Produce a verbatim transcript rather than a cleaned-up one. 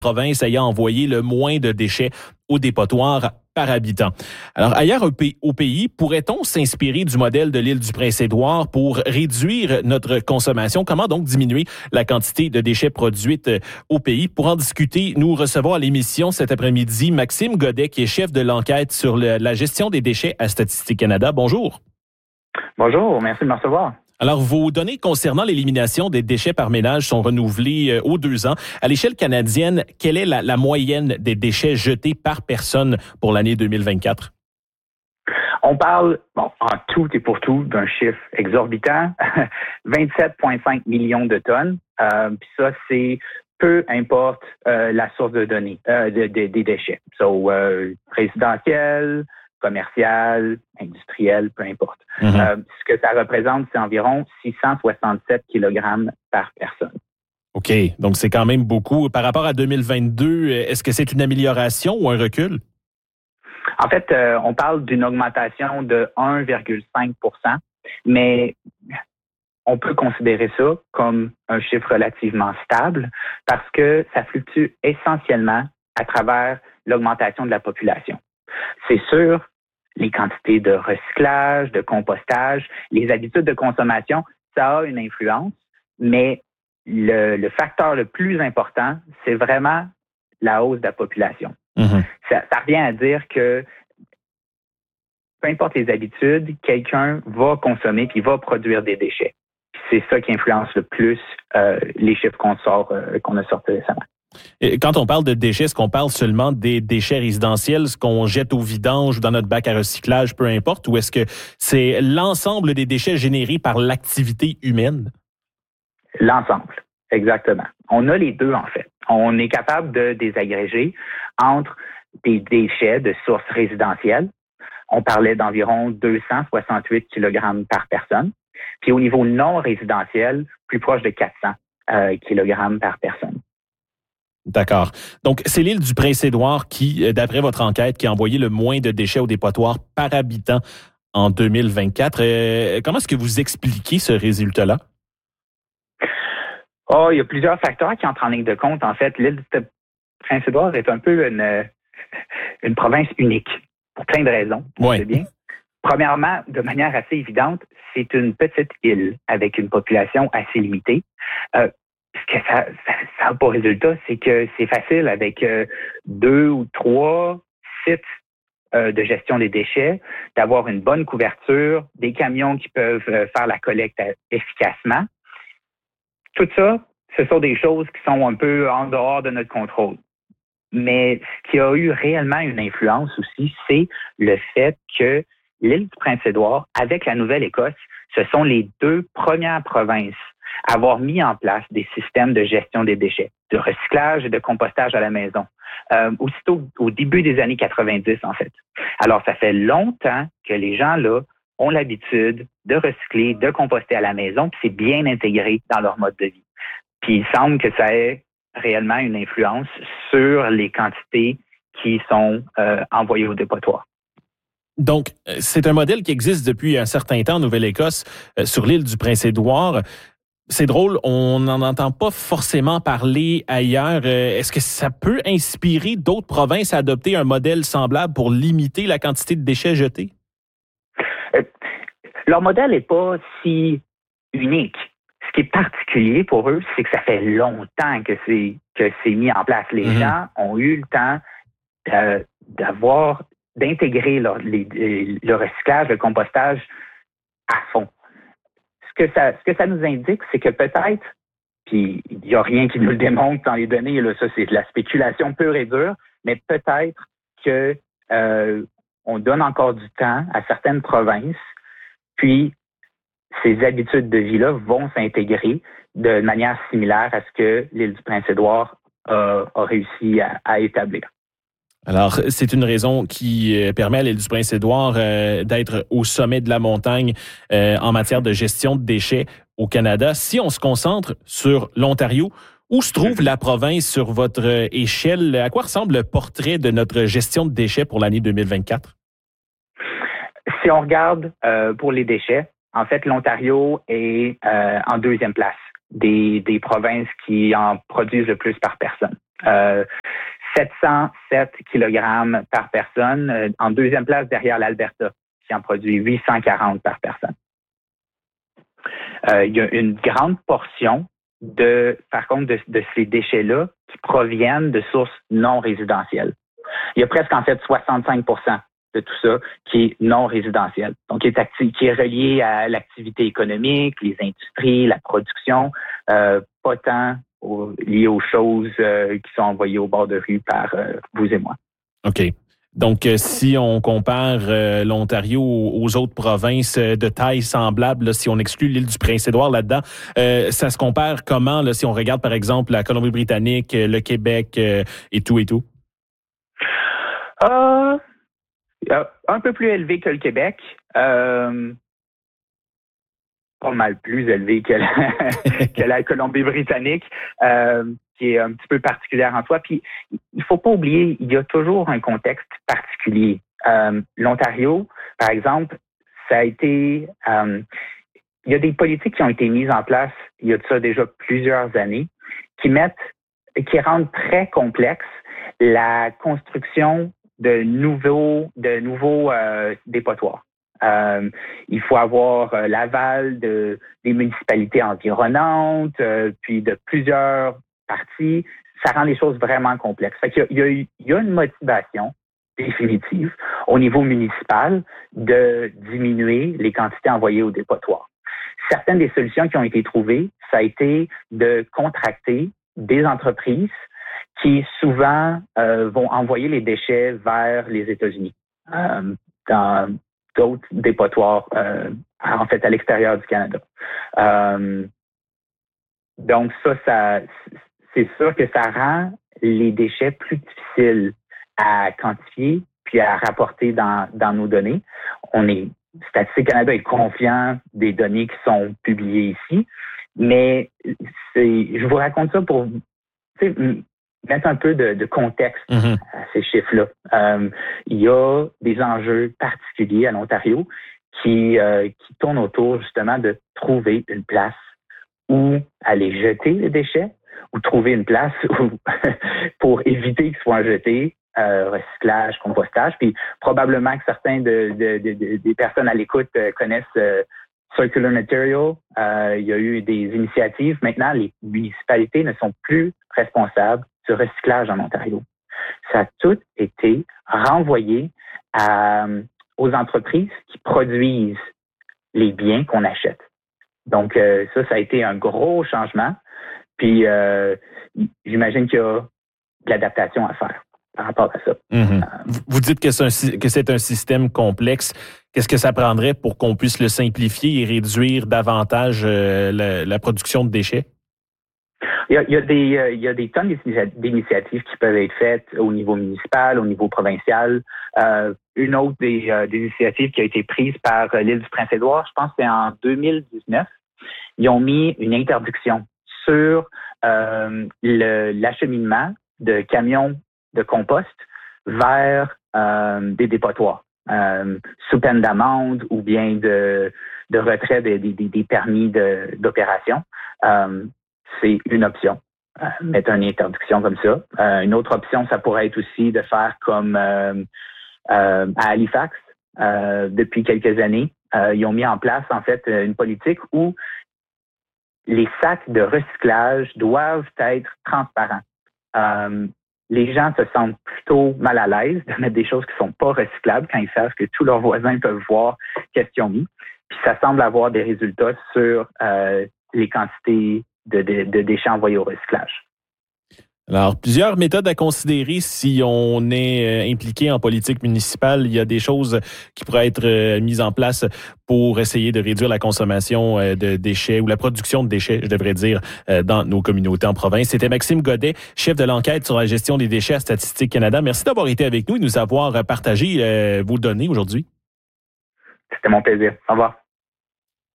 province ayant envoyé le moins de déchets au dépotoir par habitant. Alors, ailleurs au pays, pourrait-on s'inspirer du modèle de l'île du Prince-Édouard pour réduire notre consommation? Comment donc diminuer la quantité de déchets produites au pays? Pour en discuter, nous recevons à l'émission cet après-midi Maxime Godet, qui est chef de l'enquête sur le, la gestion des déchets à Statistique Canada. Bonjour. Bonjour, merci de me recevoir. Alors, vos données concernant l'élimination des déchets par ménage sont renouvelées euh, aux deux ans. À l'échelle canadienne, quelle est la, la moyenne des déchets jetés par personne pour l'année deux mille vingt-quatre? On parle, bon, en tout et pour tout, d'un chiffre exorbitant, vingt-sept virgule cinq millions de tonnes. Euh, Puis ça, c'est peu importe euh, la source de données, euh, de, de, des déchets. So, euh, résidentiel, commercial, industriel, peu importe. Mm-hmm. Euh, ce que ça représente, c'est environ six cent soixante-sept kilogrammes par personne. OK. Donc, c'est quand même beaucoup. Par rapport à deux mille vingt-deux, est-ce que c'est une amélioration ou un recul? En fait, euh, on parle d'une augmentation de un virgule cinq pour cent, mais on peut considérer ça comme un chiffre relativement stable parce que ça fluctue essentiellement à travers l'augmentation de la population. C'est sûr, les quantités de recyclage, de compostage, les habitudes de consommation, ça a une influence, mais le, le facteur le plus important, c'est vraiment la hausse de la population. Mm-hmm. Ça, ça revient à dire que peu importe les habitudes, quelqu'un va consommer puis va produire des déchets. Puis c'est ça qui influence le plus euh, les chiffres qu'on sort, euh, qu'on a sortis récemment. Et quand on parle de déchets, est-ce qu'on parle seulement des déchets résidentiels, ce qu'on jette au vidange ou dans notre bac à recyclage, peu importe, ou est-ce que c'est l'ensemble des déchets générés par l'activité humaine? L'ensemble, exactement. On a les deux, en fait. On est capable de désagréger entre des déchets de source résidentielle. On parlait d'environ deux cent soixante-huit kilogrammes par personne. Puis au niveau non résidentiel, plus proche de quatre cents euh, kilogrammes par personne. D'accord. Donc, c'est l'île du Prince-Édouard qui, d'après votre enquête, qui a envoyé le moins de déchets au dépotoir par habitant en deux mille vingt-quatre. Euh, comment est-ce que vous expliquez ce résultat-là? Oh, il y a plusieurs facteurs qui entrent en ligne de compte. En fait, l'île du Prince-Édouard est un peu une, une province unique pour plein de raisons. Oui. C'est bien. Premièrement, de manière assez évidente, c'est une petite île avec une population assez limitée. Euh, Ce que ça, ça, ça a pour résultat, c'est que c'est facile avec euh, deux ou trois sites euh, de gestion des déchets, d'avoir une bonne couverture, des camions qui peuvent euh, faire la collecte efficacement. Tout ça, ce sont des choses qui sont un peu en dehors de notre contrôle. Mais ce qui a eu réellement une influence aussi, c'est le fait que l'île du Prince-Édouard, avec la Nouvelle-Écosse, ce sont les deux premières provinces à avoir mis en place des systèmes de gestion des déchets, de recyclage et de compostage à la maison, euh, aussitôt au début des années quatre-vingt-dix, en fait. Alors, ça fait longtemps que les gens, là, ont l'habitude de recycler, de composter à la maison, puis c'est bien intégré dans leur mode de vie. Puis il semble que ça ait réellement une influence sur les quantités qui sont euh, envoyées au dépotoir. Donc, c'est un modèle qui existe depuis un certain temps en Nouvelle-Écosse, euh, sur l'île du Prince-Édouard. C'est drôle, on n'en entend pas forcément parler ailleurs. Euh, est-ce que ça peut inspirer d'autres provinces à adopter un modèle semblable pour limiter la quantité de déchets jetés? Euh, leur modèle n'est pas si unique. Ce qui est particulier pour eux, c'est que ça fait longtemps que c'est, que c'est mis en place. Les mm-hmm. gens ont eu le temps de, d'avoir, d'intégrer leur, les, le recyclage, le compostage à fond. Ce que ça, ce que ça nous indique, c'est que peut-être, puis il n'y a rien qui nous le démontre dans les données, là, ça c'est de la spéculation pure et dure, mais peut-être que euh, on donne encore du temps à certaines provinces, puis ces habitudes de vie-là vont s'intégrer de manière similaire à ce que l'île du Prince-Édouard a, a réussi à, à établir. Alors, c'est une raison qui permet à l'île du Prince-Édouard euh, d'être au sommet de la montagne euh, en matière de gestion de déchets au Canada. Si on se concentre sur l'Ontario, où se trouve la province sur votre échelle? À quoi ressemble le portrait de notre gestion de déchets pour l'année deux mille vingt-quatre? Si on regarde euh, pour les déchets, en fait, l'Ontario est euh, en deuxième place des, des provinces qui en produisent le plus par personne. Euh, sept cent sept kilogrammes par personne. Euh, en deuxième place derrière l'Alberta, qui en produit huit cent quarante par personne. Euh, il y a une grande portion de, par contre, de, de ces déchets-là qui proviennent de sources non résidentielles. Il y a presque en fait soixante-cinq pour cent de tout ça qui est non résidentiel. Donc, qui est, acti- qui est relié à l'activité économique, les industries, la production, euh, pas tant au, lié aux choses euh, qui sont envoyées au bord de rue par euh, vous et moi. OK. Donc, euh, si on compare euh, l'Ontario aux, aux autres provinces euh, de taille semblable, là, si on exclut l'île du Prince-Édouard là-dedans, euh, ça se compare comment là, si on regarde, par exemple, la Colombie-Britannique, le Québec euh, et tout et tout? Euh, un peu plus élevé que le Québec. Euh, pas mal plus élevé que la, que la Colombie-Britannique, euh, qui est un petit peu particulière en soi. Puis, il faut pas oublier, il y a toujours un contexte particulier. Euh, L'Ontario, par exemple, ça a été... Euh, il y a des politiques qui ont été mises en place il y a de ça déjà plusieurs années qui mettent, qui rendent très complexe la construction de nouveaux, de nouveaux euh, dépotoirs. Euh, il faut avoir euh, l'aval de, des municipalités environnantes, euh, puis de plusieurs parties. Ça rend les choses vraiment complexes. Fait qu'il y a, il y a, il y a une motivation définitive au niveau municipal de diminuer les quantités envoyées au dépotoir. Certaines des solutions qui ont été trouvées, ça a été de contracter des entreprises qui souvent euh, vont envoyer les déchets vers les États-Unis, euh, dans d'autres dépotoirs, euh, en fait, à l'extérieur du Canada. Euh, donc ça, ça, c'est sûr que ça rend les déchets plus difficiles à quantifier puis à rapporter dans, dans nos données. On est, Statistique Canada est confiant des données qui sont publiées ici, mais c'est, je vous raconte ça pour mettre un peu de, de contexte mm-hmm. à ces chiffres-là. Euh, il y a des enjeux particuliers à l'Ontario qui, euh, qui tournent autour justement de trouver une place où aller jeter les déchets ou trouver une place où, pour éviter qu'ils soient jetés, euh, recyclage, compostage. Puis probablement que certains de, de, de, de, des personnes à l'écoute euh, connaissent euh, Circular Material. Euh, il y a eu des initiatives. Maintenant, les municipalités ne sont plus responsables du recyclage en Ontario. Ça a tout été renvoyé à, aux entreprises qui produisent les biens qu'on achète. Donc, euh, ça, ça a été un gros changement. Puis, euh, j'imagine qu'il y a de l'adaptation à faire par rapport à ça. Mm-hmm. Euh, Vous dites que c'est, un, que c'est un système complexe. Qu'est-ce que ça prendrait pour qu'on puisse le simplifier et réduire davantage euh, la, la production de déchets? Il y a, il y a des, euh, il y a des tonnes d'initiatives qui peuvent être faites au niveau municipal, au niveau provincial. Euh, une autre des, euh, des initiatives qui a été prise par l'île du Prince-Édouard, je pense que c'est en deux mille dix-neuf, ils ont mis une interdiction sur euh, le, l'acheminement de camions de compost vers euh, des dépotoirs, euh, sous peine d'amende ou bien de, de retrait des, des, des permis de, d'opération. Euh, c'est une option, euh, mettre une interdiction comme ça. Euh, une autre option, ça pourrait être aussi de faire comme euh, euh, à Halifax, euh, depuis quelques années, euh, ils ont mis en place en fait une politique où les sacs de recyclage doivent être transparents. Euh, les gens se sentent plutôt mal à l'aise de mettre des choses qui sont pas recyclables quand ils savent que tous leurs voisins peuvent voir qu'est-ce qu'ils ont mis. Puis ça semble avoir des résultats sur euh, les quantités de, de, de déchets envoyés au recyclage. Alors, plusieurs méthodes à considérer si on est euh, impliqué en politique municipale. Il y a des choses qui pourraient être euh, mises en place pour essayer de réduire la consommation euh, de déchets ou la production de déchets, je devrais dire, euh, dans nos communautés en province. C'était Maxime Godet, chef de l'enquête sur la gestion des déchets à Statistique Canada. Merci d'avoir été avec nous et nous avoir partagé euh, vos données aujourd'hui. C'était mon plaisir. Au revoir.